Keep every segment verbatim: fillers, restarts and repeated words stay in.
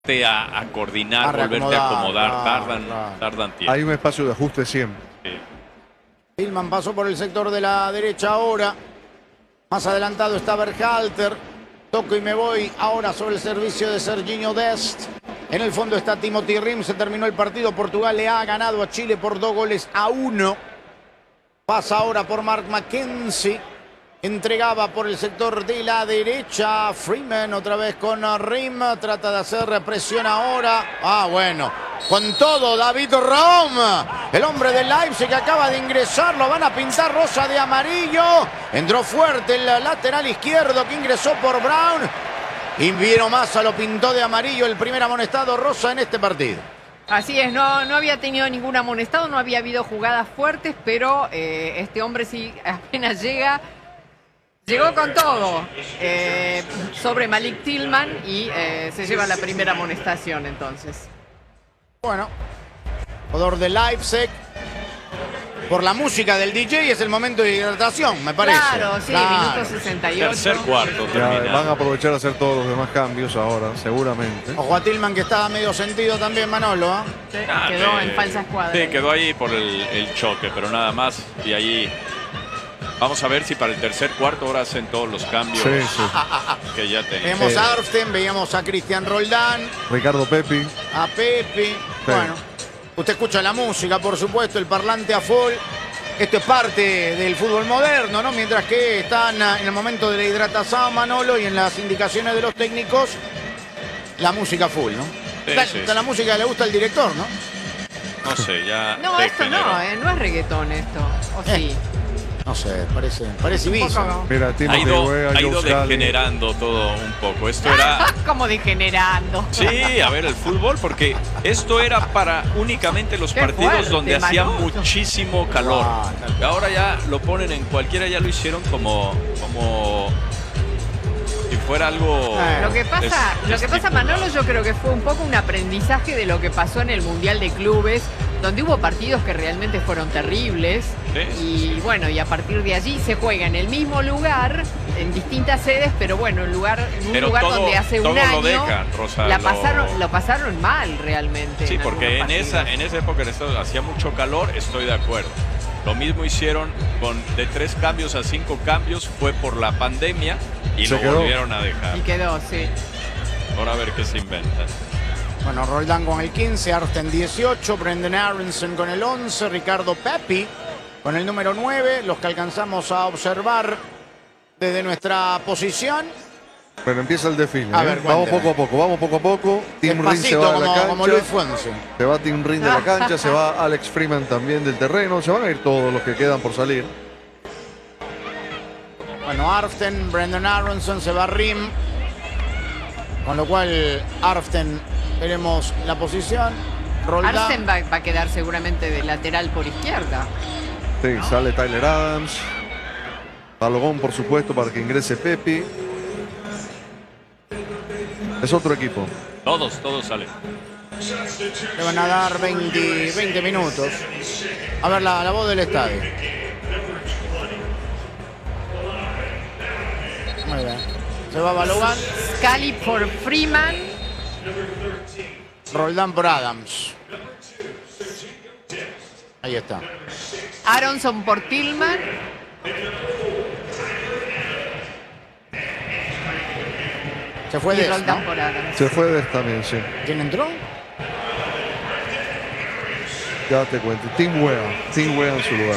A, a coordinar, a volverte a acomodar, claro, tardan, claro. tardan tiempo. Hay un espacio de ajuste siempre. Sí. Tillman pasó por el sector de la derecha ahora. Más adelantado está Berhalter. Toco y me voy ahora sobre el servicio de Serginho Dest. En el fondo está Timothy Rim. Se terminó el partido. Portugal le ha ganado a Chile por dos goles a uno. Pasa ahora por Mark McKenzie. Entregaba por el sector de la derecha. Freeman otra vez con Rim. Trata de hacer presión ahora. Ah, bueno. Con todo David Raum. El hombre del Leipzig que acaba de ingresar. Lo van a pintar rosa de amarillo. Entró fuerte el lateral izquierdo que ingresó por Brown. Y Viero Massa lo pintó de amarillo. El primer amonestado rosa en este partido. Así es, no, no había tenido ningún amonestado. No había habido jugadas fuertes. Pero eh, este hombre sí apenas llega... Llegó con todo eh, sobre Malik Tillman y eh, se lleva la primera amonestación entonces. Bueno, jugador de Leipzig. Por la música del D J es el momento de hidratación, me parece. Claro, sí, Claro. minuto sesenta y ocho. Tercer cuarto Ya terminado. van a aprovechar a hacer todos los demás cambios ahora, seguramente. Ojo a Tillman que estaba medio sentido también, Manolo. ¿eh? Sí, Ah, quedó eh, en falsa escuadra. Sí, quedó ahí por el, el choque, pero nada más. Y ahí vamos a ver si para el tercer cuarto ahora hacen todos los cambios Sí, sí. que ya tenían. Veíamos Eh. a Arften, veíamos a Cristian Roldán, Ricardo Pepi. a Pepe. Bueno, usted escucha la música, por supuesto, el parlante a full. Esto es parte del fútbol moderno, ¿no? Mientras que están en el momento de la hidratación, Manolo, y en las indicaciones de los técnicos, la música full, ¿no? Sí, la, sí, la sí. música que le gusta al director, ¿no? No sé, ya. No, esto degeneró. no, eh, no es reggaetón esto. ¿O Eh, sí? No sé, parece, parece Un Ibiza. poco- Mira, Ha Timothy ido, Weah, ha ido Joe Scally. degenerando todo un poco. Esto era. Como degenerando. Sí, a ver, el fútbol, porque esto era para únicamente los Qué partidos fuerte, donde hacía Manolo. muchísimo calor. Ah, tal cual. Ahora ya lo ponen en cualquiera, ya lo hicieron como, como si fuera algo. Eh, Lo que pasa, es- lo que pasa, estipulado. Manolo, yo creo que fue un poco un aprendizaje de lo que pasó en el Mundial de Clubes, donde hubo partidos que realmente fueron terribles. Sí. Y bueno, y a partir de allí se juega en el mismo lugar, en distintas sedes, pero bueno, en, lugar, en un Pero lugar todo- donde hace todo un lo año dejan, Rosa, la lo- pasaron, lo pasaron mal realmente. Sí, en porque algunos en esa, partidos. en esa época en Estados hacía mucho calor, estoy de acuerdo. Lo mismo hicieron con de tres cambios a cinco cambios, fue por la pandemia y Se lo quedó. volvieron a dejar. Y quedó, sí. Ahora a ver qué se inventan. Bueno, Roldán con el quince, Arften dieciocho, Brendan Aronson con el once, Ricardo Pepi con el número nueve, los que alcanzamos a observar desde nuestra posición. Pero empieza el desfile. A ¿eh? ver, vamos cuénteme. poco a poco, vamos poco a poco. Tim Rin se Despacito, va de la como, cancha. como Luis Fuense. Se va Tim Rin de la cancha, se va Alex Freeman también del terreno. Se van a ir todos los que quedan por salir. Bueno, Arften, Brendan Aronson, se va Rim. Con lo cual, Arften, veremos la posición. Roldán. Arsen va, va a quedar seguramente de lateral por izquierda. Sí, sale Tyler Adams. Balogón, por supuesto, para que ingrese Pepi. Es otro equipo. Todos, todos salen. Le van a dar veinte, veinte minutos. A ver la, la voz del estadio. Muy bien. Se va Balogan, Scali por Freeman. Roldán por Adams. Ahí está. Aronson por Tillman. Se fue Y de Roldán ¿no? por Adams. Se fue de también, sí. ¿Quién entró? Ya te cuento. Tim Weah. Tim Weah en su lugar.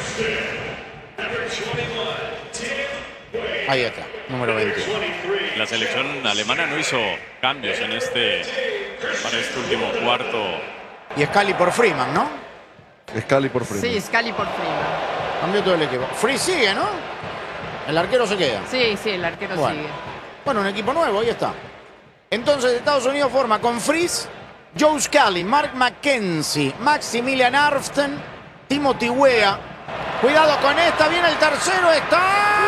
Ahí está, número veinte. La selección alemana no hizo cambios en este para este último cuarto. Y Scali por Freeman, ¿no? Scali por Freeman. Sí, Scali por Freeman. Cambió todo el equipo. Free sigue, ¿no? El arquero se queda. Sí, sí, el arquero Bueno. sigue. Bueno, un equipo nuevo, ahí está. Entonces Estados Unidos forma con Fries, Joe Scally, Mark McKenzie, Maximilian Arften, Timothy Weah. Cuidado con esta, viene el tercero, está.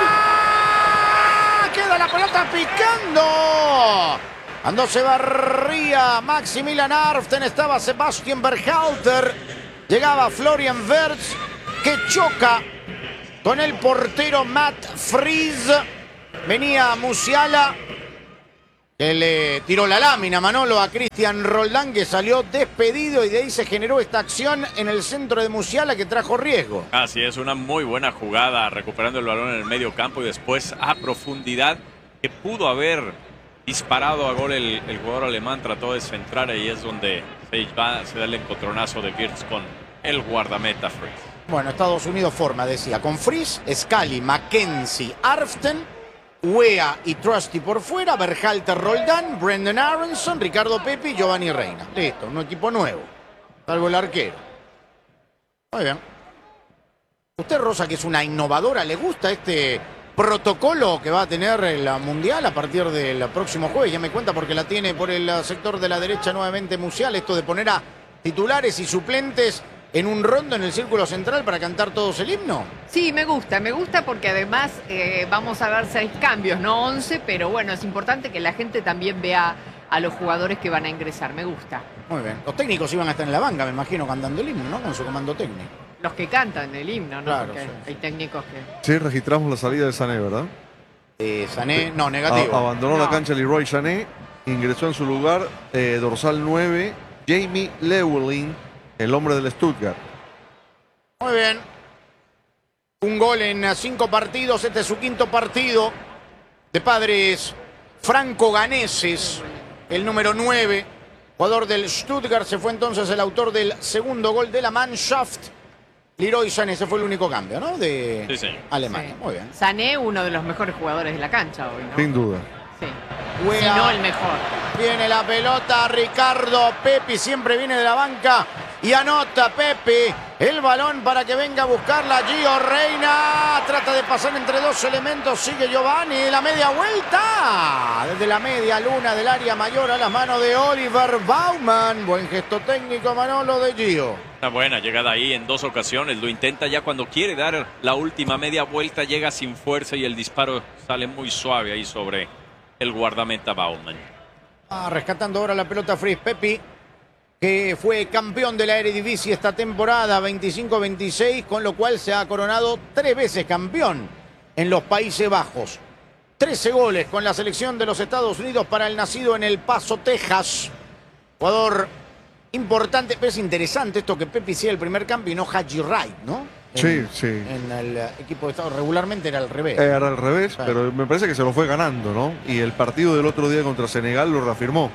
Queda la pelota picando. Cuando se barría Maximilian Arften, estaba Sebastian Berhalter. Llegaba Florian Wirtz, que choca con el portero Matt Fries. Venía Musiala, que le tiró la lámina, Manolo, a Cristian Roldán, que salió despedido y de ahí se generó esta acción en el centro de Musiala que trajo riesgo. Así es, una muy buena jugada, recuperando el balón en el medio campo y después a profundidad, que pudo haber disparado a gol el, el jugador alemán, trató de centrar, ahí es donde se, va, se da el encontronazo de Wirtz con el guardameta Fries. Bueno, Estados Unidos forma, decía, con Fries, Scali, Mackenzie, Arften, Wea y Trusty por fuera, Berhalter, Roldán, Brendan Aronson, Ricardo Pepi y Giovanni Reina. Listo, un equipo nuevo, salvo el arquero. Muy bien. Usted, Rosa, que es una innovadora, ¿le gusta este protocolo que va a tener la Mundial a partir del próximo jueves? Ya me cuenta porque la tiene por el sector de la derecha nuevamente Musiala, esto de poner a titulares y suplentes en un rondo en el círculo central para cantar todos el himno. Sí, me gusta, me gusta porque además eh, vamos a ver seis cambios, no once, pero bueno, es importante que la gente también vea a los jugadores que van a ingresar, me gusta. Muy bien. Los técnicos iban a estar en la banca, me imagino, cantando el himno, ¿no? Con su comando técnico. Los que cantan el himno, ¿no? Claro, Porque sí, hay sí. técnicos que... Sí, registramos la salida de Sané, ¿verdad? Eh, Sané, no, negativo. A- abandonó No. la cancha Leroy Sané, ingresó en su lugar eh, dorsal nueve, Jamie Llewellyn, el hombre del Stuttgart. Muy bien. Un gol en cinco partidos. Este es su quinto partido. De padres franco-ganeses. El número nueve. Jugador del Stuttgart. Se fue entonces el autor del segundo gol de la Mannschaft. Leroy Sané. Ese fue el único cambio, ¿no? De Sí, sí. Alemania. Sí. Muy bien. Sané, uno de los mejores jugadores de la cancha hoy, ¿no? Sin duda. Sí. Wea. Si no, el mejor. Viene la pelota, Ricardo Pepi siempre viene de la banca y anota Pepi. El balón para que venga a buscarla Gio Reina. Trata de pasar entre dos elementos, sigue Giovanni. La media vuelta. Desde la media luna del área mayor a las manos de Oliver Baumann. Buen gesto técnico, Manolo, de Gio. Una buena llegada ahí en dos ocasiones, lo intenta ya cuando quiere dar la última media vuelta, llega sin fuerza y el disparo sale muy suave ahí sobre el guardameta Baumann. Ah, rescatando ahora la pelota Fries Pepi, que fue campeón de la Eredivisie esta temporada veinticinco veintiséis, con lo cual se ha coronado tres veces campeón en los Países Bajos. trece goles con la selección de los Estados Unidos para el nacido en El Paso, Texas. Jugador importante, pero es interesante esto que Pepi sea el primer cambio y no Haji Wright, ¿no? En, Sí, sí. En el equipo de Estados regularmente era al revés. Era al revés, Claro. pero me parece que se lo fue ganando, ¿no? Y el partido del otro día contra Senegal lo reafirmó.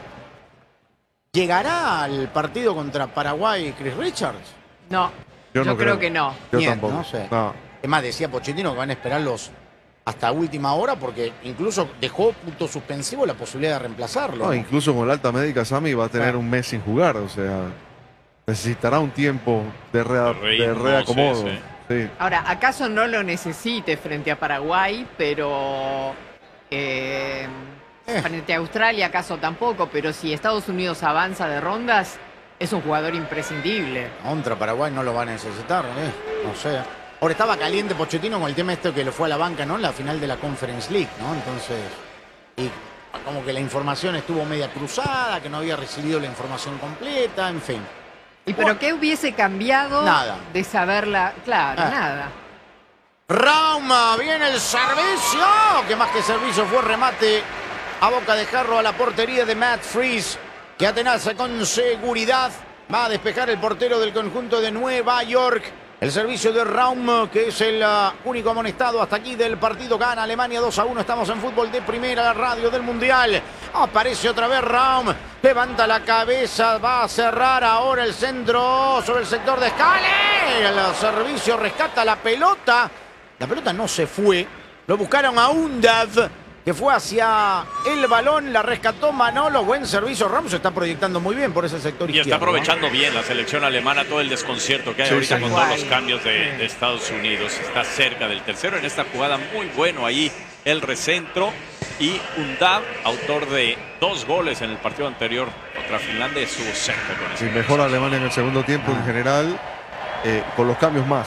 ¿Llegará al partido contra Paraguay Chris Richards? No, yo, no creo que no. Yo Bien, tampoco. no sé. No. Es más, decía Pochettino que van a esperarlos hasta última hora porque incluso dejó punto suspensivo la posibilidad de reemplazarlo. No, ¿no? incluso con la alta médica Sami va a tener Claro. un mes sin jugar, o sea, necesitará un tiempo de, rea- De ritmo, de reacomodo. sí, sí. Sí. Ahora, acaso no lo necesite frente a Paraguay, pero eh, Eh. frente a Australia acaso tampoco, pero si Estados Unidos avanza de rondas, es un jugador imprescindible. Contra Paraguay no lo va a necesitar, ¿eh? No sé. Ahora estaba caliente Pochettino con el tema este que lo fue a la banca, ¿no? En la final de la Conference League, ¿no? Entonces, y como que la información estuvo media cruzada, que no había recibido la información completa, en fin. ¿Y pero qué hubiese cambiado Nada. de saberla? Claro, Ah. nada. Rauma, viene el servicio, que más que servicio fue remate a boca de jarro a la portería de Matt Fries, que atenaza con seguridad, va a despejar el portero del conjunto de Nueva York. El servicio de Raum, que es el uh, único amonestado hasta aquí del partido, gana Alemania dos a uno. Estamos en fútbol de primera, la radio del Mundial. Aparece otra vez Raum, levanta la cabeza, va a cerrar ahora el centro sobre el sector de Scali. El servicio rescata la pelota. La pelota no se fue, lo buscaron a Undav, que fue hacia el balón, la rescató Manolo. Buen servicio, Raum se está proyectando muy bien por ese sector Y izquierdo. está aprovechando bien la selección alemana todo el desconcierto que hay Sí, ahorita sí. con todos los Igual. cambios de, de Estados Unidos. Está cerca del tercero en esta jugada, muy bueno ahí el recentro. Y Undav, autor de dos goles en el partido anterior contra Finlandia, estuvo cerca con Sí, ese. mejor Alemania en el segundo tiempo Ah. en general, eh, con los cambios más.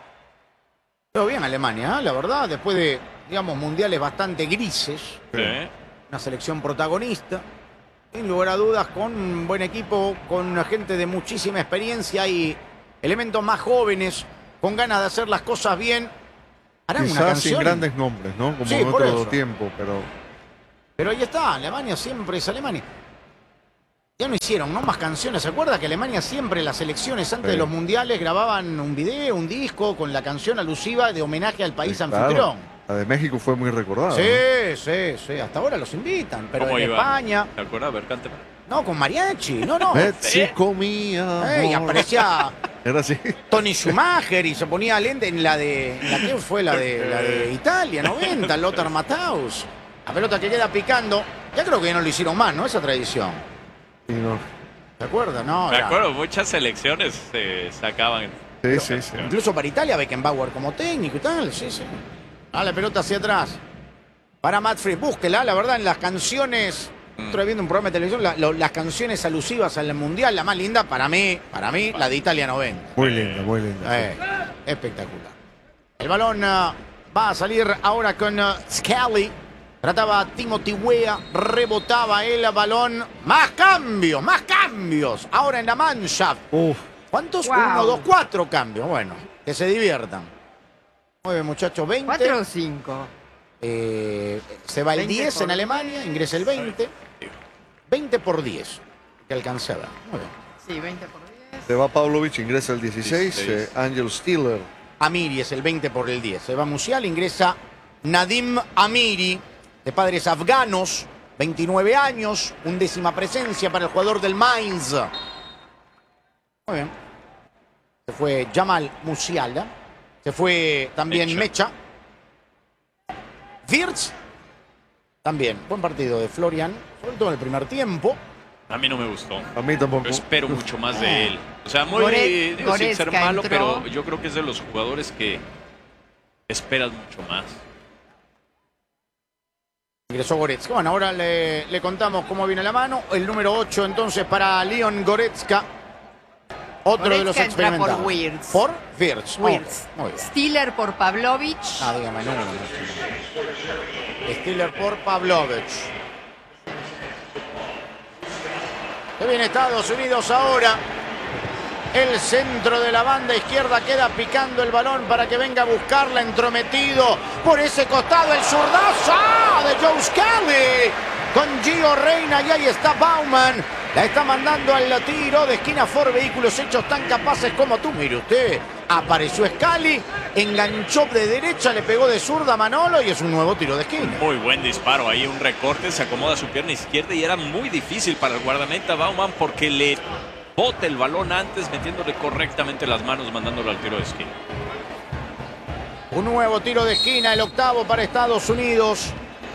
Pero bien Alemania, ¿eh? La verdad, después de, digamos, mundiales bastante grises, Sí. una selección protagonista, sin lugar a dudas, con un buen equipo, con gente de muchísima experiencia y elementos más jóvenes, con ganas de hacer las cosas bien. Harán una Quizás sin canción. grandes nombres, ¿no? Como Sí, en por otro eso. tiempo, pero Pero ahí está, Alemania siempre es Alemania. Ya no hicieron, ¿no? Más canciones. ¿Se acuerda que Alemania siempre, las elecciones antes Sí. de los mundiales, grababan un video, un disco con la canción alusiva de homenaje al país Sí, anfitrión? claro. La de México fue muy recordada. Sí, ¿no? sí, sí. Hasta ahora los invitan. Pero ¿Cómo en iba? España. ¿Te acuerdas? A ver, cántame. No, con mariachi. No, no. México mía. Eh, y aparecía Era así. Tony Schumacher y se ponía lente en la de. ¿En la qué fue? La de, la de Italia, noventa, Lothar Matthaus. La pelota que queda picando. Ya creo que ya no lo hicieron más, ¿no? Esa tradición. Y no. ¿Se acuerda? No, Me era- acuerdo, muchas selecciones se sacaban. Sí, sí, sí. Incluso para Italia, Beckenbauer como técnico y tal, sí, sí. Ah, la pelota hacia atrás. Para Matt Free, búsquela, la verdad, en las canciones. Estoy viendo un programa de televisión, la- lo- las canciones alusivas al Mundial, la más linda para mí, para mí, la de Italia noventa. Muy linda, muy linda. Eh, espectacular. El balón ah, va a salir ahora con ah, Scally. Trataba a Timothy Weah, rebotaba el balón. Más cambios, más cambios. Ahora en la Mannschaft. Uf, ¿Cuántos? Wow. Uno, dos, cuatro cambios. Bueno, que se diviertan. Muy bien, muchachos, veinte. ¿Cuatro o cinco? Eh, se va el veinte diez en por Alemania, ingresa el veinte. veinte por diez. Que alcancé a ver. Muy bien. Sí, veinte por diez. se va Pavlovich, ingresa el dieciséis. dieciséis. eh, Angel Stiller. Amiri es el veinte por el diez. Se va Musial, ingresa Nadim Amiri, de padres afganos, veintinueve años, undécima presencia para el jugador del Mainz. Muy bien. Se fue Jamal Musiala. Se fue también Mecha. Mecha. Wirtz. También. Buen partido de Florian, sobre todo en el primer tiempo. A mí no me gustó. A mí tampoco. Yo espero mucho más de él. O sea, muy Gore- digo, sin ser Goretzka malo, entró. pero yo creo que es de los jugadores que esperas mucho más. Ingresó Goretzka. Bueno, ahora le, le contamos cómo viene la mano. El número ocho entonces para Leon Goretzka. Otro de los Goretzka entra experimentados. por Wirtz. Por Wirtz. Wirtz. Ok, muy bien. Stiller por Pavlovich. Ah, dígame, no, no, no. Stiller por Pavlovich. Se viene Estados Unidos ahora. El centro de la banda izquierda queda picando el balón para que venga a buscarla, entrometido por ese costado el zurdazo ¡ah! De Joe Scally con Gio Reyna y ahí está Bauman. La está mandando al tiro de esquina Ford, vehículos hechos tan capaces como tú. Mire usted, apareció Scally, enganchó de derecha, le pegó de zurda a Manolo y es un nuevo tiro de esquina. Muy buen disparo ahí, un recorte, se acomoda su pierna izquierda y era muy difícil para el guardameta Bauman porque le bota el balón antes, metiéndole correctamente las manos, mandándolo al tiro de esquina. Un nuevo tiro de esquina, el octavo para Estados Unidos.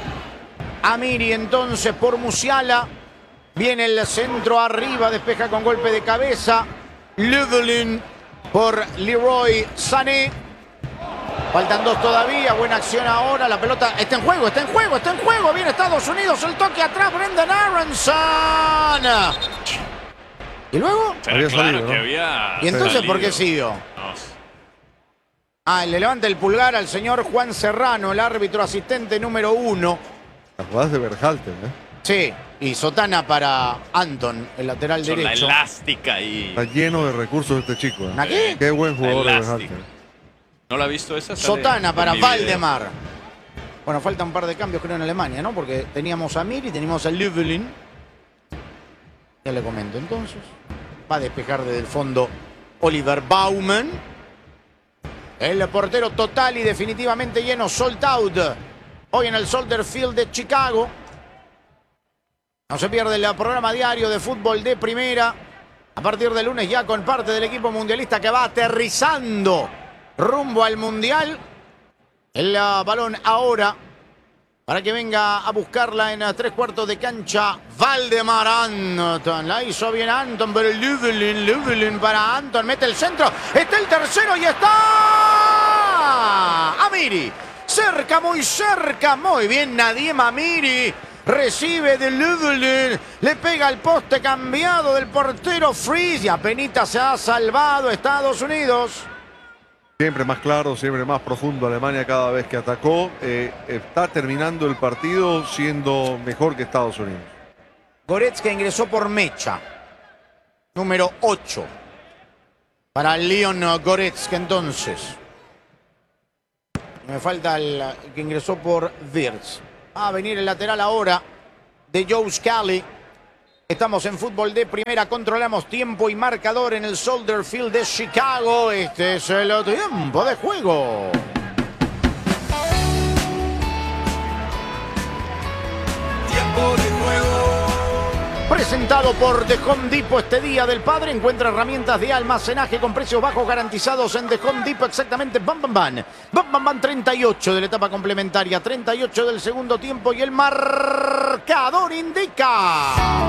Amiri entonces por Musiala. Viene el centro arriba, despeja con golpe de cabeza. Löwelin por Leroy Sané. Faltan dos todavía, buena acción ahora. La pelota está en juego, está en juego, está en juego. Viene Estados Unidos, el toque atrás, Brendan Aronson. ¿Y luego? Pero Había claro salido, que ¿no? había ¿Y entonces por qué salido. siguió? No, Ah, le levanta el pulgar al señor Juan Serrano, el árbitro asistente número uno. Las jugadas de Berhalter, ¿eh? Sí, y sotana para Anton, el lateral son la derecho. elástica y... Está lleno de recursos este chico. ¿eh? ¿Na qué? Qué buen jugador de Elástica. Berhalter. ¿No la ha visto esa? Sale Sotana en para mi video. Valdemar. Bueno, falta un par de cambios creo en Alemania, ¿no? Porque teníamos a Mir y teníamos a Löwelin. Ya le comento entonces. Va a despejar desde el fondo Oliver Baumann. El portero total y definitivamente lleno, sold out. Hoy en el Soldier Field de Chicago. No se pierde el programa diario de fútbol de primera. A partir del lunes ya con parte del equipo mundialista que va aterrizando rumbo al mundial. El uh, balón ahora para que venga a buscarla en uh, tres cuartos de cancha. Valdemar Anton. La hizo bien Anton, pero Löwelin, Löwelin para Anton. Mete el centro. Está el tercero y está Amiri. Cerca, muy cerca. Muy bien Nadim Amiri. Recibe de Löwelin. Le pega al poste cambiado del portero Freeze. Y apenas se ha salvado Estados Unidos. Siempre más claro, siempre más profundo Alemania cada vez que atacó. Eh, está terminando el partido siendo mejor que Estados Unidos. Goretzka ingresó por Mecha. Número ocho. Para Leon Goretzka entonces. Me falta el que ingresó por Wirtz. Va a venir el lateral ahora. de Joe Scally. Estamos en fútbol de primera, controlamos tiempo y marcador en el Soldier Field de Chicago. Este es el tiempo de juego. Tiempo de juego. Presentado por The Home Depot, este Día del Padre encuentra herramientas de almacenaje con precios bajos garantizados en The Home Depot, exactamente Bam Bam Bam. Bam Bam Bam treinta y ocho de la etapa complementaria, treinta y ocho del segundo tiempo y el marcador indica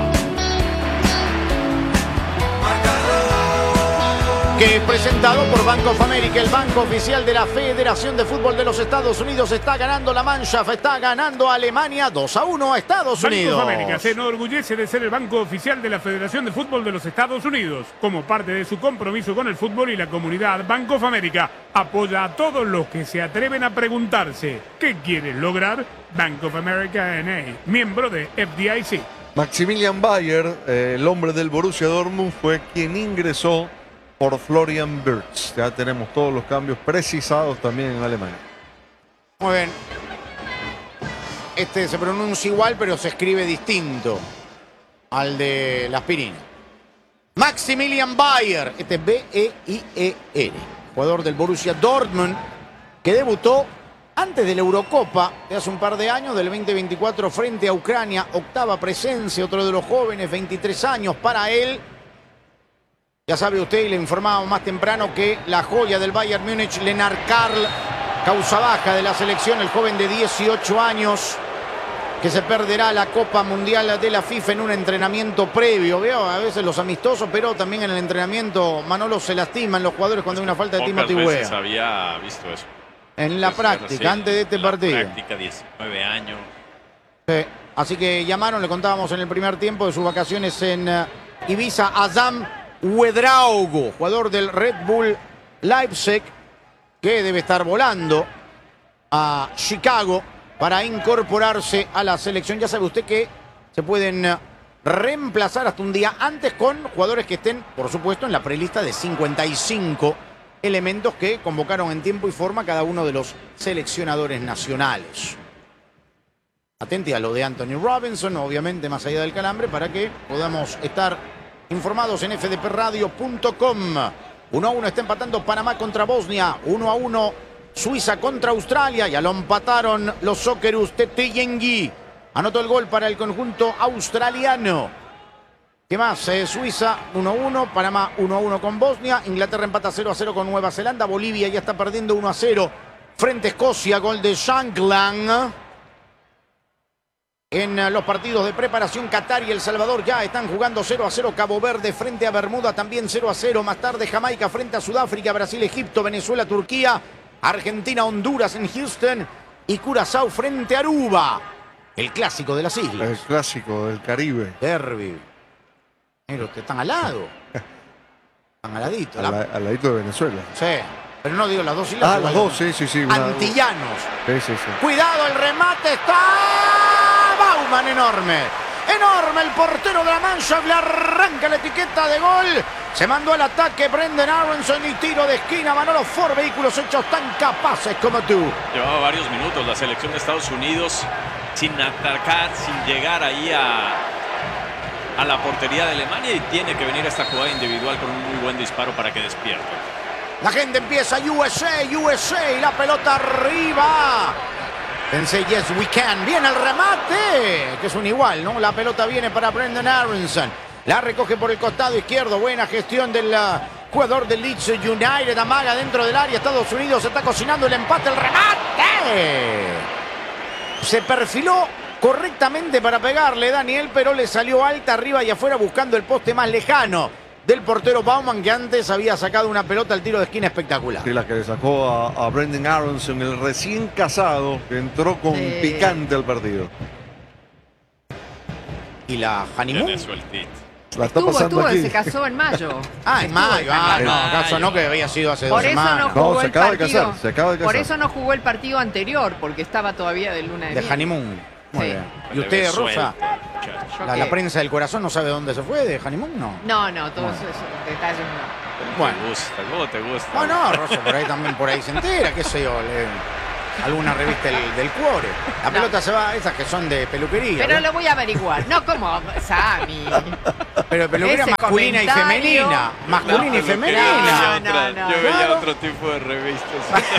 que es presentado por Bank of America, el banco oficial de la Federación de Fútbol de los Estados Unidos. Está ganando la Mannschaft, está ganando Alemania dos a uno a Estados Unidos. Bank of America se enorgullece de ser el banco oficial de la Federación de Fútbol de los Estados Unidos. Como parte de su compromiso con el fútbol y la comunidad, Bank of America apoya a todos los que se atreven a preguntarse ¿qué quieres lograr? Bank of America N A, miembro de F D I C. Maximilian Bayer, eh, el hombre del Borussia Dortmund, fue quien ingresó por Florian Wirtz. Ya tenemos todos los cambios precisados también en Alemania. Muy bien. Este se pronuncia igual, pero se escribe distinto al de la aspirina. Maximilian Bayer, este es B E I E R, jugador del Borussia Dortmund, que debutó antes de la Eurocopa de hace un par de años, del veinte veinticuatro frente a Ucrania. Octava presencia, otro de los jóvenes, veintitrés años para él. Ya sabe usted, y le informábamos más temprano, que la joya del Bayern Múnich, Lennart Karl, causa baja de la selección, el joven de dieciocho años, que se perderá la Copa Mundial de la FIFA en un entrenamiento previo. Veo a veces los amistosos, pero también en el entrenamiento, Manolo, se lastiman los jugadores cuando hay una falta de Pocas Timothy veces Weah. había visto eso. En la Pues, práctica, sí, antes de este en la partido. práctica, diecinueve años. Sí. Así que llamaron, le contábamos en el primer tiempo de sus vacaciones en uh, Ibiza, Azam Uedraogo, jugador del Red Bull Leipzig, que debe estar volando a Chicago para incorporarse a la selección. Ya sabe usted que se pueden uh, reemplazar hasta un día antes con jugadores que estén, por supuesto, en la prelista de cincuenta y cinco elementos que convocaron en tiempo y forma cada uno de los seleccionadores nacionales. Atente a lo de Anthony Robinson, obviamente más allá del calambre, para que podamos estar informados en f d p radio punto com. uno a uno está empatando Panamá contra Bosnia, uno a uno Suiza contra Australia, ya lo empataron los Socceroos. Tete Yengi anotó el gol para el conjunto australiano. ¿Qué más? Eh, Suiza uno a uno, Panamá uno a uno con Bosnia, Inglaterra empata cero a cero con Nueva Zelanda, Bolivia ya está perdiendo uno a cero frente a Escocia, gol de Shankland. En los partidos de preparación, Qatar y El Salvador ya están jugando cero a cero. Cabo Verde frente a Bermuda también cero a cero. Más tarde Jamaica frente a Sudáfrica, Brasil, Egipto, Venezuela, Turquía, Argentina, Honduras en Houston y Curazao frente a Aruba. El clásico de las islas. El clásico del Caribe. Derby. Pero te están al lado. Están al ladito. Al, La... al ladito de Venezuela. Sí, pero no digo las dos islas. Ah, las dos, sí, sí, sí. Una... Antillanos. Sí, sí, sí. Cuidado, el remate está... Bauman, enorme. Enorme el portero de la Mannschaft. Le arranca la etiqueta de gol. Se mandó al ataque Brendan Aronson y tiro de esquina. Manolo Ford, vehículos hechos tan capaces como tú. Llevaba varios minutos la selección de Estados Unidos sin atacar, sin llegar ahí a, a la portería de Alemania, y tiene que venir esta jugada individual con un muy buen disparo para que despierte. La gente empieza, U S A, U S A, y la pelota arriba. Pensé, yes we can. Viene el remate, que es un igual, ¿no? La pelota viene para Brendan Aronson. La recoge por el costado izquierdo. Buena gestión del uh, jugador del Leeds United. Amaga dentro del área. Estados Unidos está cocinando el empate. El remate. Se perfiló correctamente para pegarle Daniel, pero le salió alta arriba y afuera buscando el poste más lejano del portero Bauman, que antes había sacado una pelota al tiro de esquina espectacular. Sí, la que le sacó a, a Brendan Aronson, el recién casado, que entró con Sí. picante al partido. Y la honeymoon. Tiene sueltito. La está Tuvo, pasando tuvo, aquí. se casó en mayo. Ah, en mayo. Ah, no, mayo. acaso no, que había sido hace Por dos eso semanas. no jugó No, se el acaba de partido. casar, se acaba de casar. Por eso no jugó el partido anterior, porque estaba todavía de luna de, De miel. honeymoon. Muy Sí. bien. ¿Y Le usted, ve Rosa? suelto, muchacho. Yo La, qué- la prensa del corazón no sabe dónde se fue de honeymoon, ¿no? No, no, todos Bueno. esos detalles no. Bueno. Te gusta, ¿cómo te gusta? Bueno, no, Rosa, por ahí también por ahí se entera, qué sé yo. Le- alguna revista del, del Cuore. La No. pelota se va, esas que son de peluquería. Pero ¿ves? lo voy a averiguar. No como Sammy. Pero peluquería ese masculina y comentario. femenina. Masculina y No, femenina. Yo veía, No, otra- no, yo veía claro. otro tipo de revistas.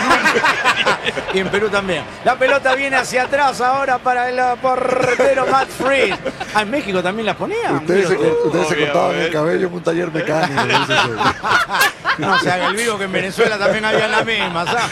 Y en Perú también. La pelota viene hacia atrás ahora para el portero Matt Freed. Ah, en México también las ponían. Ustedes, se, Mira, ustedes se cortaban el obviamente. cabello en un taller mecánico. dice que- no se haga el vivo que en Venezuela también había la misma, ¿sabes?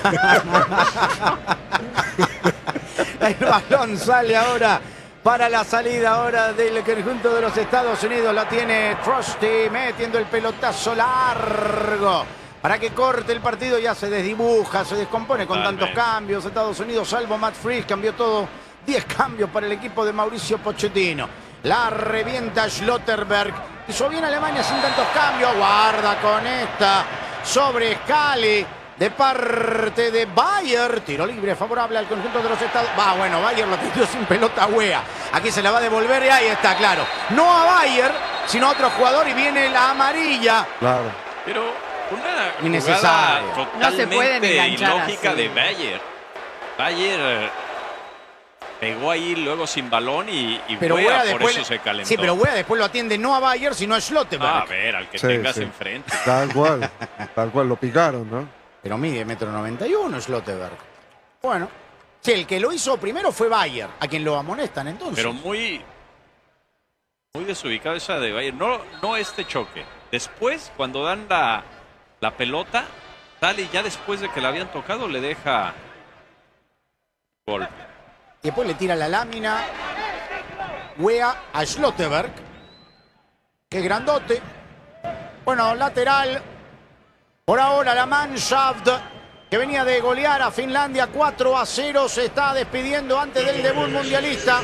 El balón sale ahora para la salida ahora del conjunto de los Estados Unidos. La tiene Trusty metiendo el pelotazo largo para que corte el partido. Ya se desdibuja, se descompone con Totalmente. tantos cambios. Estados Unidos, salvo Matt Freed, cambió todo. diez cambios para el equipo de Mauricio Pochettino. La revienta Schlotterberg. Hizo bien Alemania sin tantos cambios. Guarda con esta sobre Scali. De parte de Bayer, tiro libre favorable al conjunto de los Estados. Va, bueno, Bayer lo tiró sin pelota Wea. Aquí se la va a devolver y ahí está, claro. No a Bayer, sino a otro jugador y viene la amarilla. Claro. Pero una Innecesario. jugada No se pueden totalmente enganchar ilógica así. de Bayer. Bayer eh, pegó ahí luego sin balón y, y Pero Wea Wea por después. eso se calentó. Sí, pero Wea después lo atiende no a Bayer, sino a Schlotterberg. Ah, a ver, al que Sí, tengas sí. enfrente. Tal cual. Tal cual, lo picaron, ¿no? Pero mide metro noventa y uno Schlotterberg. Bueno. Sí, el que lo hizo primero fue Bayer, a quien lo amonestan entonces. Pero muy, muy desubicada esa de Bayer. No, no este choque. Después, cuando dan la, la pelota, sale y ya después de que la habían tocado, le deja gol. Y después le tira la lámina Wea a Schlotterberg. Qué grandote. Bueno, lateral. Por ahora la Mannschaft, que venía de golear a Finlandia cuatro a cero, se está despidiendo antes del debut mundialista.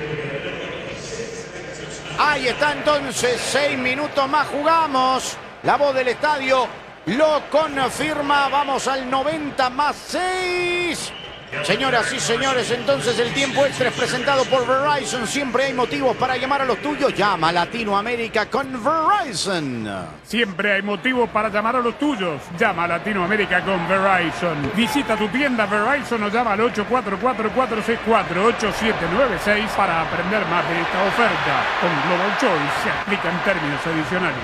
Ahí está entonces, seis minutos más jugamos. La voz del estadio lo confirma. Vamos al noventa más seis. Señoras y señores, entonces el tiempo extra es presentado por Verizon. Siempre hay motivos para llamar a los tuyos. Llama a Latinoamérica con Verizon. Siempre hay motivos para llamar a los tuyos. Llama a Latinoamérica con Verizon. Visita tu tienda Verizon o llama al ocho cuatro cuatro, cuatro seis cuatro, ocho siete nueve seis para aprender más de esta oferta. Con Global Choice se aplican términos adicionales.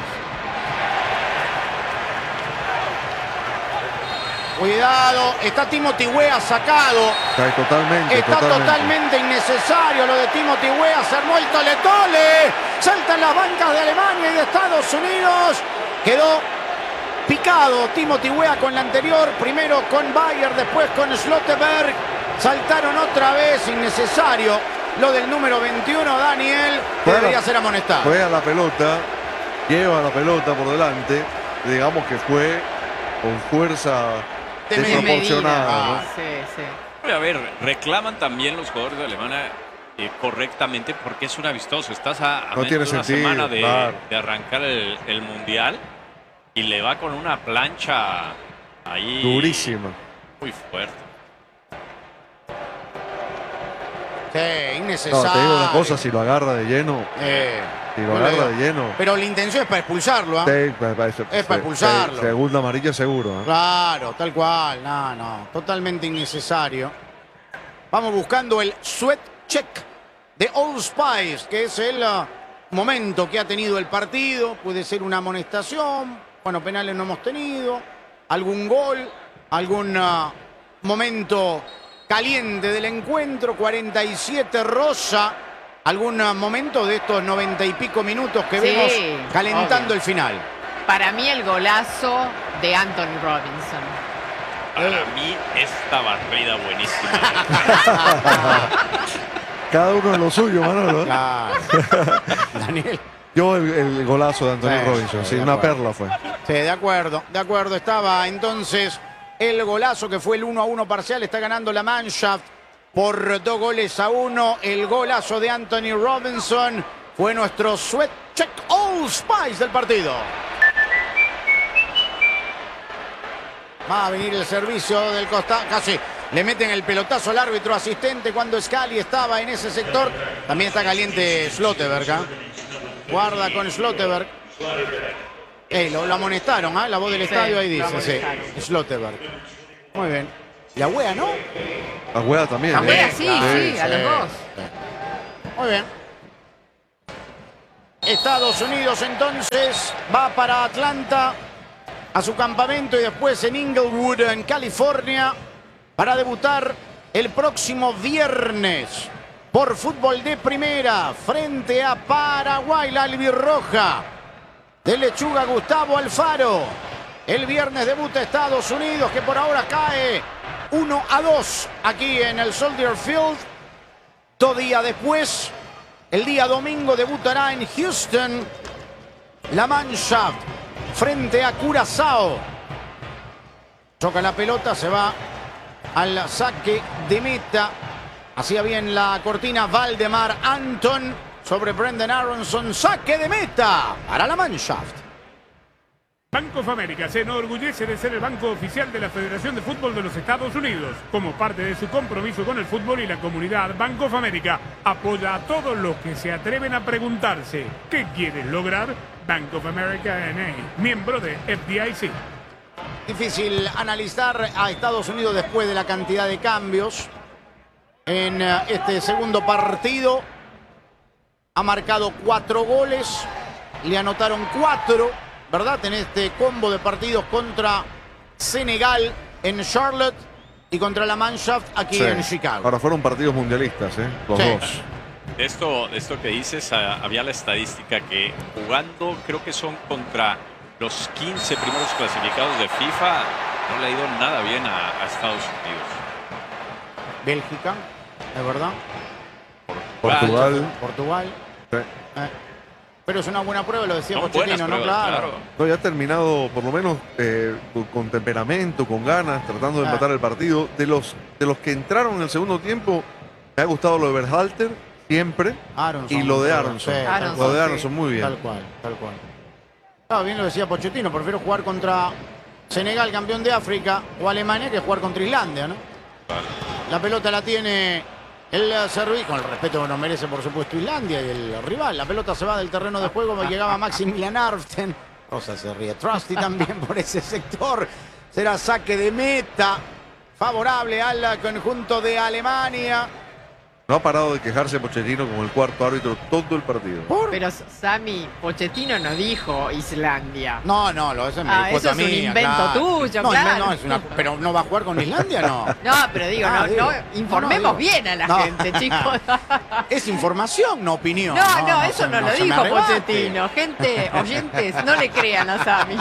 Cuidado, está Timothy Wea sacado. Está totalmente, Está totalmente. totalmente innecesario lo de Timothy Wea. Se armó el tole-tole. Saltan las bancas de Alemania y de Estados Unidos. Quedó picado Timothy Wea con la anterior. Primero con Bayer, después con Schlotterberg. Saltaron otra vez, innecesario. Lo del número veintiuno, Daniel, que Juega- debería ser amonestado. Juega la pelota, lleva la pelota por delante. Digamos que fue con fuerza De desproporcionada. medida. ¿no? Ah. Sí, sí. A ver, reclaman también los jugadores de Alemania eh, correctamente porque es un amistoso. Estás a, a No menos tiene de una sentido, semana de, claro. de arrancar el, el Mundial y le va con una plancha ahí Durísima. muy fuerte. Sí, No, innecesario. te digo una cosa, si lo agarra de lleno, Eh, si lo no le agarra digo. de lleno, Pero la intención es para expulsarlo, ¿ah? te- me parece- Es para se- expulsarlo. se- Segunda amarilla seguro. ¿eh? Claro, tal cual. No, no. Totalmente innecesario. Vamos buscando el sweat check de Old Spice, que es el uh, momento que ha tenido el partido. Puede ser una amonestación. Bueno, penales no hemos tenido. Algún gol. Algún uh, momento caliente del encuentro. cuarenta y siete Rosa. Algún uh, momento de estos noventa y pico minutos que Sí, vemos calentando obvio. el final. Para mí el golazo de Anthony Robinson. Para mí, esta barrida buenísima. Cada uno en lo suyo, Manolo. ¿eh? Claro. Daniel. Yo el, el golazo de Anthony Sí, Robinson, sí, sí, de una acuerdo. perla fue. Sí, de acuerdo, de acuerdo. Estaba entonces el golazo que fue el uno a uno parcial. Está ganando la Mannschaft por dos goles a uno. El golazo de Anthony Robinson fue nuestro sweat check Old Spice del partido. Va a venir el servicio del costado. Casi le meten el pelotazo al árbitro asistente cuando Scali estaba en ese sector. También está caliente Schlotterberg. ¿eh? Guarda con Schlotterberg. Eh, lo, lo amonestaron, ¿ah? La voz del Sí, estadio ahí lo dice, sí. amonestaron. Schlotterberg. Muy bien. La wea, ¿no? La Wea también. La ¿eh? wea, sí, sí, Sí, a los sí. dos. Muy bien. Estados Unidos entonces va para Atlanta a su campamento y después en Inglewood, en California, para debutar el próximo viernes por fútbol de primera frente a Paraguay, la albirroja de Lechuga Gustavo Alfaro. El viernes debuta Estados Unidos, que por ahora cae uno a dos aquí en el Soldier Field. Dos días después, el día domingo, debutará en Houston la Mannschaft frente a Curazao. Choca la pelota, se va al saque de meta. Hacía bien la cortina Valdemar Anton sobre Brendan Aronson. Saque de meta para la Mannschaft. Bank of America se enorgullece de ser el banco oficial de la Federación de Fútbol de los Estados Unidos. Como parte de su compromiso con el fútbol y la comunidad, Bank of America apoya a todos los que se atreven a preguntarse ¿qué quieren lograr? Bank of America N A, miembro de F D I C. Difícil analizar a Estados Unidos después de la cantidad de cambios en eh, este segundo partido. Ha marcado cuatro goles, le anotaron cuatro, ¿verdad? En este combo de partidos contra Senegal en Charlotte y contra la Mannschaft aquí Sí. en Chicago. Ahora fueron partidos mundialistas, ¿eh? Los Sí. dos. De esto, de esto que dices, ah, había la estadística que jugando, creo que son contra los quince primeros clasificados de FIFA, no le ha ido nada bien a, a Estados Unidos. Bélgica, es verdad. Portugal. Portugal. Sí. Eh, Pero es una buena prueba, lo decía Son Pochettino, buenas ¿no? pruebas, Claro. claro. No, ya ha terminado, por lo menos, eh, con- con temperamento, con ganas, tratando de Ah. empatar el partido. De los, de los que entraron en el segundo tiempo, me ha gustado lo de Berhalter, siempre. Aronson, Y lo de sí, Aronson. tal Aronson, cual. Lo de sí. Aronson, muy bien. Tal cual, tal cual. Ah, bien lo decía Pochettino, prefiero jugar contra Senegal, campeón de África, o Alemania, que jugar contra Islandia, ¿no? La pelota la tiene el servicio, con el respeto que nos merece, por supuesto, Islandia y el rival. La pelota se va del terreno de juego, llegaba Maximilian Arften. Rosa se ríe. Trusty también por ese sector. Será saque de meta favorable al conjunto de Alemania. No ha parado de quejarse Pochettino como el cuarto árbitro todo el partido. ¿Por? Pero Sami, Pochettino no dijo Islandia. No, no, lo eso me Ah, dijo eso es un mía, invento claro. tuyo, no, claro. No, es una, pero no va a jugar con Islandia, no. No, pero digo, Ah, no, digo. no, informemos No, no, digo. bien a la No. gente, chicos. Es información, no opinión. No, no, eso se- no, lo se me dijo arrebate. Pochettino. Gente, oyentes, no le crean a Sami.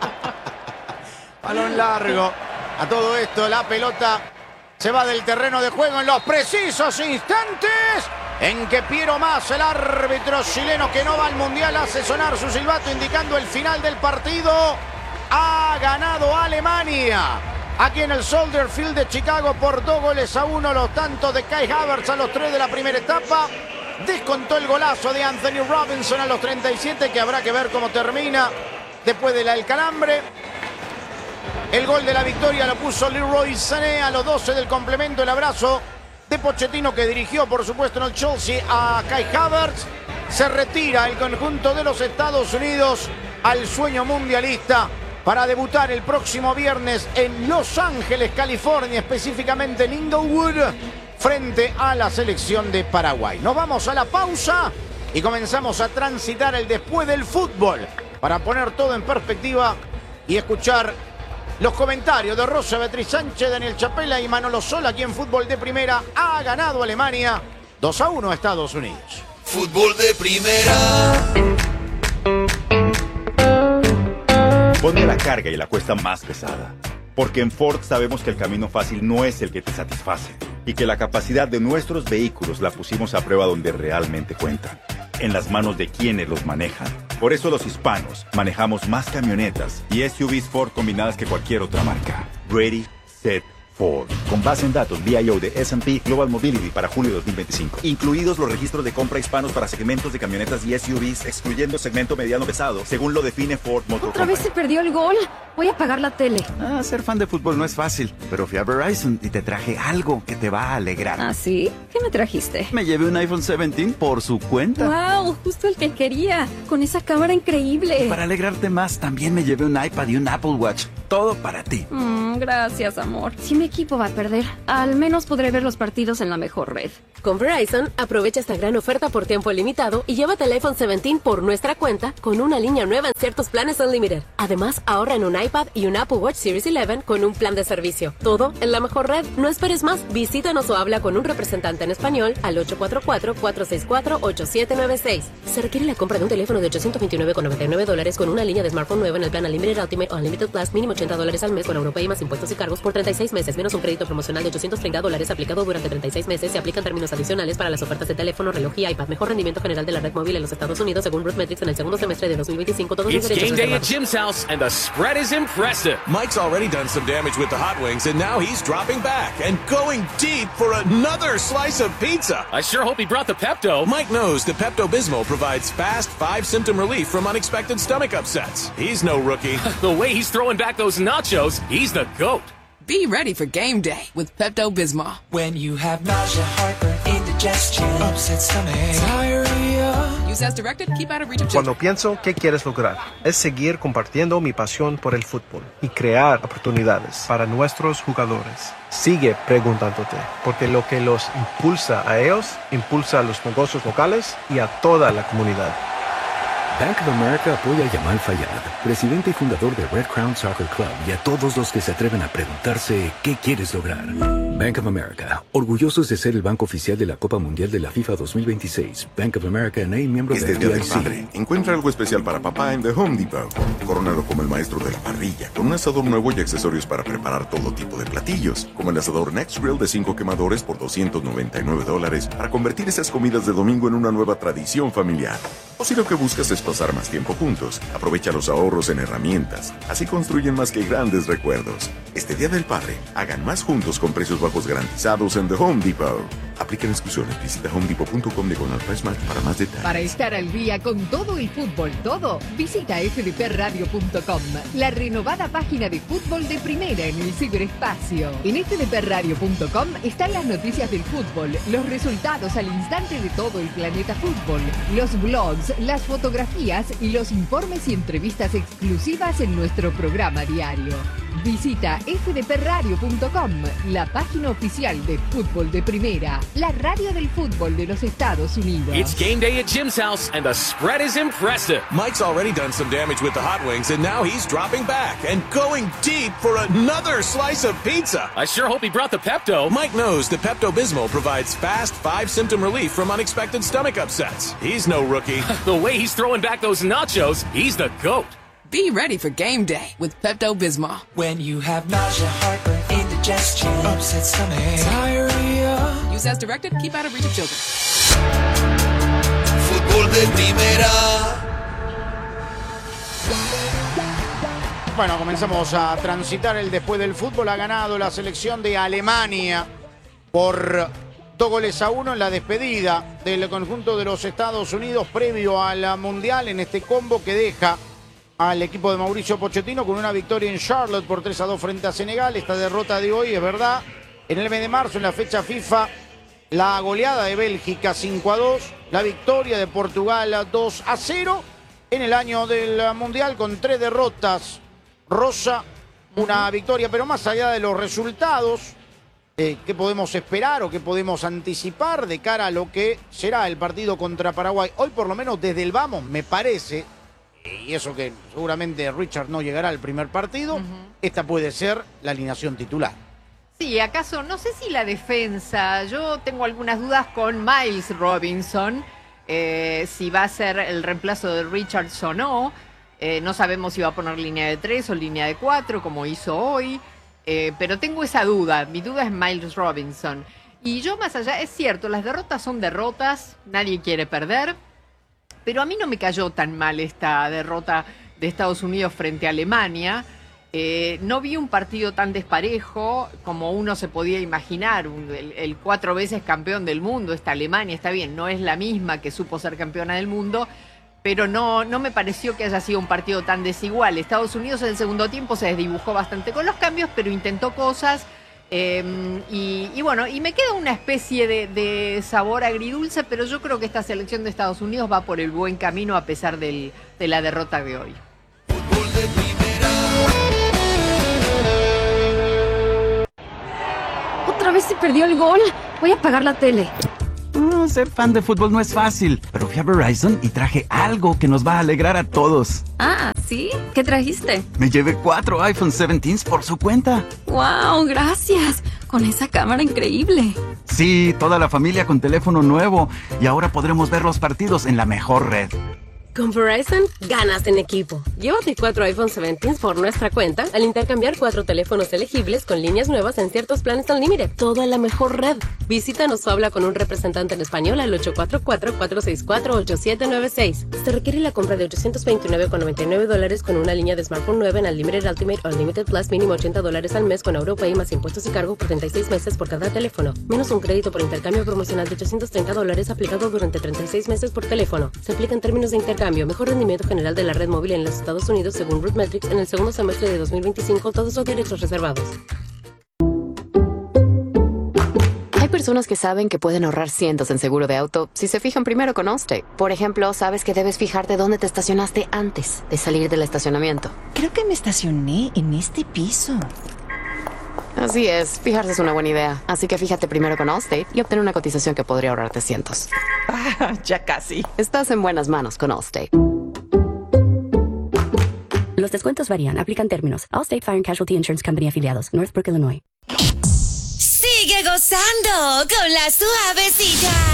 Balón largo. A todo esto, la pelota se va del terreno de juego en los precisos instantes en que Piero Mas, el árbitro chileno que no va al Mundial, hace sonar su silbato indicando el final del partido. Ha ganado Alemania. Aquí en el Soldier Field de Chicago por dos goles a uno. Los tantos de Kai Havertz a los tres de la primera etapa. Descontó el golazo de Anthony Robinson a los treinta y siete, que habrá que ver cómo termina después del calambre. El gol de la victoria lo puso Leroy Sané a los doce del complemento. El abrazo de Pochettino, que dirigió, por supuesto, en el Chelsea a Kai Havertz. Se retira el conjunto de los Estados Unidos al sueño mundialista para debutar el próximo viernes en Los Ángeles, California, específicamente en Inglewood, frente a la selección de Paraguay. Nos vamos a la pausa y comenzamos a transitar el después del fútbol para poner todo en perspectiva y escuchar los comentarios de Rosa Beatriz Sánchez, Daniel Chapela y Manolo Sola. Aquí en Fútbol de Primera ha ganado Alemania dos a uno a Estados Unidos. Fútbol de primera. Ponte la carga y la cuesta más pesada. Porque en Ford sabemos que el camino fácil no es el que te satisface. Y que la capacidad de nuestros vehículos la pusimos a prueba donde realmente cuentan. En las manos de quienes los manejan. Por eso los hispanos manejamos más camionetas y S U Vs Ford combinadas que cualquier otra marca. Ready, set, Ford. Con base en datos V I O de S and P Global Mobility para junio de dos mil veinticinco. Incluidos los registros de compra hispanos para segmentos de camionetas y S U Vs, excluyendo segmento mediano pesado, según lo define Ford Motor ¿Otra vez se Company. perdió el gol? Voy a apagar la tele. Ah, ser fan de fútbol no es fácil, pero fui a Verizon y te traje algo que te va a alegrar. ¿Ah, sí? ¿Qué me trajiste? Me llevé un iPhone diecisiete por su cuenta. ¡Wow! Justo el que quería. Con esa cámara increíble. Para alegrarte más, también me llevé un iPad y un Apple Watch. todo para ti. Mm, gracias, amor. Si mi equipo va a perder, al menos podré ver los partidos en la mejor red. Con Verizon, aprovecha esta gran oferta por tiempo limitado y llévate el iPhone diecisiete por nuestra cuenta con una línea nueva en ciertos planes Unlimited. Además, ahorra en un iPad y un Apple Watch Series once con un plan de servicio. Todo en la mejor red. No esperes más. Visítanos o habla con un representante en español al ocho cuatro cuatro, cuatro seis cuatro, ocho siete nueve seis. Se requiere la compra de un teléfono de ochocientos veintinueve con noventa y nueve dólares con una línea de smartphone nueva en el plan Unlimited Ultimate o Unlimited Plus, mínimo ochenta dólares al mes con Europay más impuestos y cargos por treinta y seis meses, menos un crédito promocional de ochocientos treinta dólares aplicado durante treinta y seis meses. Se aplican términos adicionales para las ofertas de teléfono, reloj y iPad. Mejor rendimiento general de la red móvil en los Estados Unidos según RootMetrics en el segundo semestre de dos mil veinticinco. Todos los It's derechos game day at reservados. Jim's house, and the spread is impressive. Mike's already done some damage with the hot wings, and now he's dropping back and going deep for another slice of pizza. I sure hope he brought the Pepto. Mike knows the Pepto-Bismol provides fast, five-symptom relief from unexpected stomach upsets. He's no rookie. The way he's throwing back those nachos, he's the GOAT. Be ready for game day with Pepto-Bismol. When you have nausea, heartburn, indigestion, upset stomach, diarrhea. Use as directed, keep out of reach of Cuando children. pienso qué quieres lograr, es seguir compartiendo mi pasión por el fútbol y crear oportunidades para nuestros jugadores. Sigue preguntándote, porque lo que los impulsa a ellos, impulsa a los negocios locales y a toda la comunidad. Bank of America apoya a Yamal Fayad, presidente y fundador de Red Crown Soccer Club, y a todos los que se atreven a preguntarse qué quieres lograr. Bank of America, orgullosos de ser el banco oficial de la Copa Mundial de la FIFA dos mil veintiséis. Bank of America N A, miembro Este de Día del F D I C. Padre, encuentra algo especial para papá en The Home Depot. Corónalo como el maestro de la parrilla, con un asador nuevo y accesorios para preparar todo tipo de platillos, como el asador Next Grill de cinco quemadores por doscientos noventa y nueve dólares, para convertir esas comidas de domingo en una nueva tradición familiar. O si lo que buscas es pasar más tiempo juntos, aprovecha los ahorros en herramientas. Así construyen más que grandes recuerdos. Este Día del Padre, hagan más juntos con precios bajos garantizados en The Home Depot. Aplican exclusiones. Visita home depot punto com diagonal price match para más detalles. Para estar al día con todo el fútbol, todo, visita f d p radio punto com, la renovada página de fútbol de primera en el ciberespacio. En f d p radio punto com están las noticias del fútbol, los resultados al instante de todo el planeta fútbol, los blogs, las fotografías y los informes y entrevistas exclusivas en nuestro programa diario. Visita f d p radio punto com, la página oficial de fútbol de primera, la radio del fútbol de los Estados Unidos. It's game day at Jim's house, and the spread is impressive. Mike's already done some damage with the hot wings, and now he's dropping back and going deep for another slice of pizza. I sure hope he brought the Pepto. Mike knows the Pepto-Bismol provides fast, five-symptom relief from unexpected stomach upsets. He's no rookie. The way he's throwing back those nachos, he's the GOAT. Be ready for game day with Pepto-Bismol. When you have nausea, heartburn, indigestion, upset stomach, diarrhea. Use as directed, keep out of reach of children. Fútbol de primera. Bueno, comenzamos a transitar el después del fútbol. Ha ganado la selección de Alemania por dos goles a uno en la despedida del conjunto de los Estados Unidos previo a la Mundial, en este combo que deja al equipo de Mauricio Pochettino con una victoria en Charlotte por tres a dos frente a Senegal. Esta derrota de hoy, es verdad, en el mes de marzo, en la fecha FIFA, la goleada de Bélgica cinco a dos, la victoria de Portugal dos a cero en el año del Mundial con tres derrotas. Rosa, una victoria, pero más allá de los resultados, eh, ¿qué podemos esperar o qué podemos anticipar de cara a lo que será el partido contra Paraguay? Hoy, por lo menos desde el vamos, me parece, y eso que seguramente Richard no llegará al primer partido, uh-huh. esta puede ser la alineación titular. Sí, acaso, no sé si la defensa, yo tengo algunas dudas con Miles Robinson, eh, si va a ser el reemplazo de Richards o no, eh, no sabemos si va a poner línea de tres o línea de cuatro, como hizo hoy, eh, pero tengo esa duda, mi duda es Miles Robinson. Y yo más allá, es cierto, las derrotas son derrotas, nadie quiere perder, pero a mí no me cayó tan mal esta derrota de Estados Unidos frente a Alemania. Eh, no vi un partido tan desparejo como uno se podía imaginar. Un, el, el cuatro veces campeón del mundo, esta Alemania, está bien, no es la misma que supo ser campeona del mundo, pero no, no me pareció que haya sido un partido tan desigual. Estados Unidos en el segundo tiempo se desdibujó bastante con los cambios, pero intentó cosas. Eh, y, y bueno, y me queda una especie de, de sabor agridulce, pero yo creo que esta selección de Estados Unidos va por el buen camino a pesar del, de la derrota de hoy. Otra vez se perdió el gol. Voy a apagar la tele. Mm, ser fan de fútbol no es fácil, pero fui a Verizon y traje algo que nos va a alegrar a todos. Ah, ¿sí? ¿Qué trajiste? Me llevé cuatro iPhone diecisiete por su cuenta. ¡Wow! Gracias. Con esa cámara increíble. Sí, toda la familia con teléfono nuevo. Y ahora podremos ver los partidos en la mejor red. Con Verizon, ganas en equipo. Llévate cuatro iPhone diecisiete por nuestra cuenta al intercambiar cuatro teléfonos elegibles con líneas nuevas en ciertos planes Unlimited. Todo en la mejor red. Visítanos o habla con un representante en español al ocho cuatro cuatro, cuatro seis cuatro, ocho siete nueve seis. Se requiere la compra de ochocientos veintinueve con noventa y nueve dólares con una línea de smartphone nueva en Unlimited Ultimate o Unlimited Plus mínimo ochenta dólares al mes con AutoPay más impuestos y cargo por treinta y seis meses por cada teléfono. Menos un crédito por intercambio promocional de ochocientos treinta dólares aplicado durante treinta y seis meses por teléfono. Se aplica en términos de intercambio. Mejor rendimiento general de la red móvil en los Estados Unidos según RootMetrics en el segundo semestre de dos mil veinticinco. Todos los derechos reservados. Hay personas que saben que pueden ahorrar cientos en seguro de auto si se fijan primero con Allstate. Por ejemplo, sabes que debes fijarte dónde te estacionaste antes de salir del estacionamiento. Creo que me estacioné en este piso. Así es, fijarse es una buena idea. Así que fíjate primero con Allstate y obtén una cotización que podría ahorrarte cientos. Ah, ya casi. Estás en buenas manos con Allstate. Los descuentos varían. Aplican términos. Allstate Fire and Casualty Insurance Company afiliados. Northbrook, Illinois. Sigue gozando con la suavecita.